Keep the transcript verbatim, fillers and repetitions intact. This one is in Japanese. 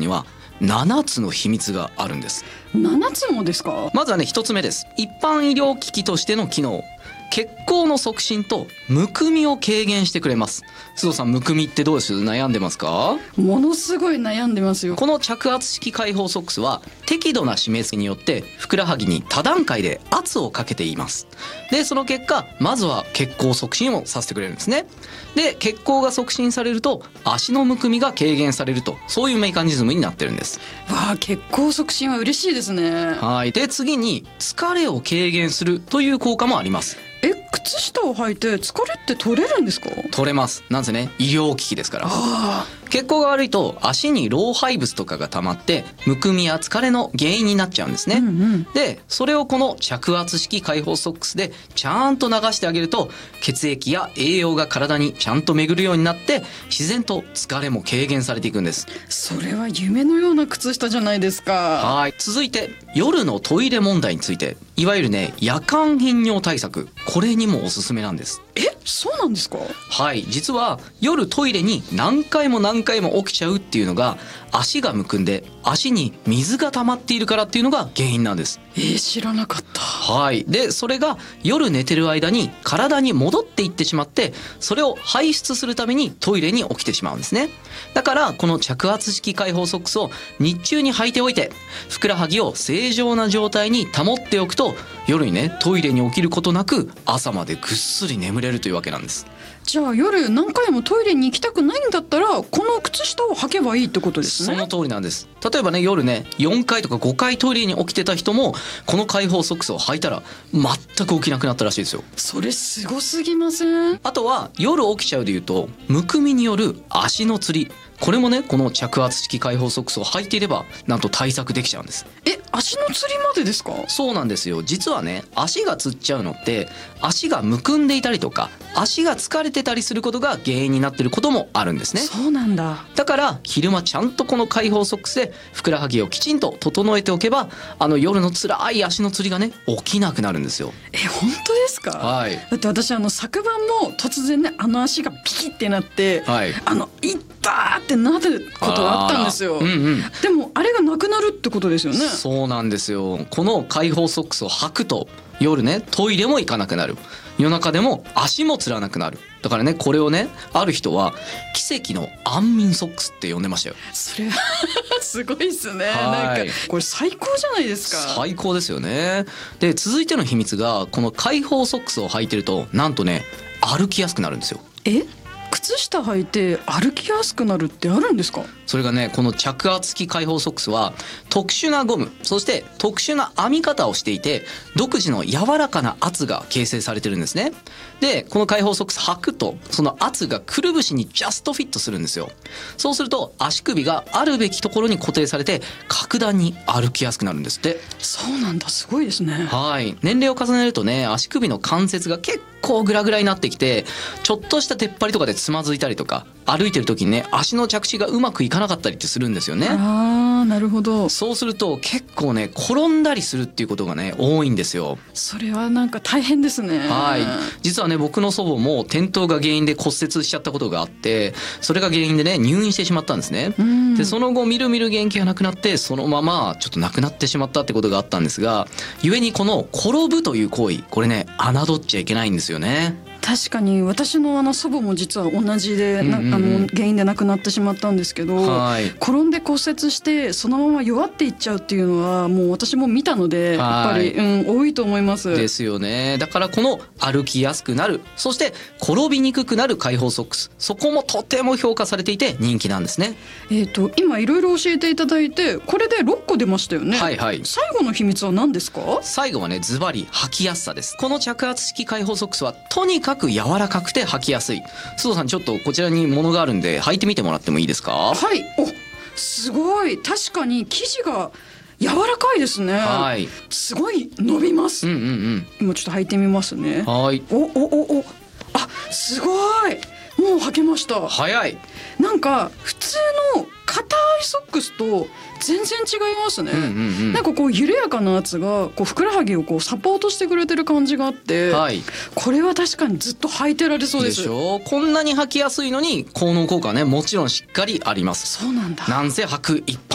にはななつの秘密があるんです。 ななつもですか？ まずはね、ひとつめです。一般医療機器としての機能、血行の促進とむくみを軽減してくれます。須藤さん、むくみってどうです？悩んでますか？ ものすごい悩んでますよ。 この着圧式開放ソックスは適度な締め付けによってふくらはぎに多段階で圧をかけています。でその結果、まずは血行促進をさせてくれるんですね。で血行が促進されると足のむくみが軽減されると、そういうメカニズムになってるんです。 わあ、血行促進は嬉しいですね。 はい。で次に疲れを軽減するという効果もあります。 え、靴下を履いて疲れって取れるんですか？ 取れます。なんせね、医療機器ですから。 あ血行が悪いと足に老廃物とかが溜まってむくみや疲れの原因になっちゃうんですね、 うんうん、 でそれをこの着圧式開放ソックスでちゃんと流してあげると、血液や栄養が体にちゃんと巡るようになって自然と疲れも軽減されていくんです。 それは夢のような靴下じゃないですか。 はい。続いて夜のトイレ問題について、いわゆるね、夜間頻尿対策、これにもおすすめなんです。 え、そうなんですか？ はい。実は夜トイレに何回も何回も起きちゃうっていうのが、足がむくんで足に水が溜まっているからっていうのが原因なんです。 えー、知らなかった。 はい。でそれが夜寝てる間に体に戻っていってしまって、それを排出するためにトイレに起きてしまうんですね。だからこの着圧式開放ソックスを日中に履いておいて、ふくらはぎを正常な状態に保っておくと、夜にね、トイレに起きることなく朝までぐっすり眠れるというわけなんです。 じゃあ夜何回もトイレに行きたくないんだったら、この靴下を履けばいいってことですね。 その通りなんです。例えばね、夜ねよんかいとかごかいトイレに起きてた人もこの開放ソックスを履いたら全く起きなくなったらしいですよ。 それすごすぎません？ あとは夜起きちゃうでいうと、むくみによる足のつり、これもね、この着圧式開放ソックスを履いていればなんと対策できちゃうんです。 え、足のつりまでですか？ そうなんですよ。実はね、足がつっちゃうのって足がむくんでいたりとか足が疲れてたりすることが原因になっていることもあるんですね。 そうなんだ。 だから昼間ちゃんとこの開放ソックスでふくらはぎをきちんと整えておけば、あの夜の辛い足のつりがね起きなくなるんですよ。 え、本当ですか？ はい。 だって私あの昨晩も突然ね、あの足がピキってなって、 はい、 あのいったーってなることがあったんですよ、 うんうん、 でもあれがなくなるってことですよね。 そうなんですよ。この開放ソックスを履くと夜ね、トイレも行かなくなる、夜中でも足もつらなくなる。だからね、これをね、ある人は奇跡の安眠ソックスって呼んでましたよ。 それはすごいっすね。 はい、 なんかこれ最高じゃないですか。 最高ですよね。で続いての秘密が、この開放ソックスを履いてるとなんとね、歩きやすくなるんですよ。 え、靴下履いて歩きやすくなるってあるんですか？ それがね、この着圧式開放ソックスは特殊なゴム、そして特殊な編み方をしていて、独自の柔らかな圧が形成されてるんですね。でこの開放ソックス履くと、その圧がくるぶしにジャストフィットするんですよ。そうすると足首があるべきところに固定されて格段に歩きやすくなるんですって。 そうなんだ、すごいですね。 はい。年齢を重ねるとね、足首の関節が結構グラグラになってきて、ちょっとした出っ張りとかでつまずいたりとか、歩いてる時にね、足の着地がうまくいかなかったりってするんですよね。 あー、なるほど。 そうすると結構ね、転んだりするっていうことがね多いんですよ。 それはなんか大変ですね。 はい。実はね、僕の祖母も転倒が原因で骨折しちゃったことがあって、それが原因でね入院してしまったんですね。でその後みるみる元気がなくなって、そのままちょっと亡くなってしまったってことがあったんですが、故にこの転ぶという行為、これね侮っちゃいけないんですよね。 確かに私のあの祖母も実は同じで、 うんうんうん、 なあの原因で亡くなってしまったんですけど、 はい、 転んで骨折してそのまま弱っていっちゃうっていうのはもう私も見たので、やっぱり、うん、多いと思います。 ですよね。だからこの歩きやすくなる、そして転びにくくなる開放ソックス、そこもとても評価されていて人気なんですね。 えーと、今いろいろ教えていただいて、これでろっこ出ましたよね。 はいはい。 最後の秘密は何ですか？ 最後はね、ズバリ履きやすさです。この着圧式開放ソックスはとにかく柔らかくて履きやすい。須藤さん、ちょっとこちらにものがあるんで履いてみてもらってもいいですか？ はい。お、すごい。確かに生地が柔らかいですね。 はい。 すごい伸びます。 うんうんうん。 今ちょっと履いてみますね。 はい。 おおおお、あ、すごい。もう履けました。 早い。 なんか普通の硬いソックスと全然違いますね、うんうんうん、なんかこう緩やかな圧がこうふくらはぎをこうサポートしてくれてる感じがあって、はい、これは確かにずっと履いてられそうです。 でしょ。こんなに履きやすいのに効能効果はね、もちろんしっかりあります。 そうなんだ。 なんせ履く一般